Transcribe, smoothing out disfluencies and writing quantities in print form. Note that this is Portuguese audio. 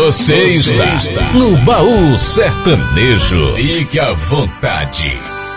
Você está no Baú Sertanejo. Fique à vontade.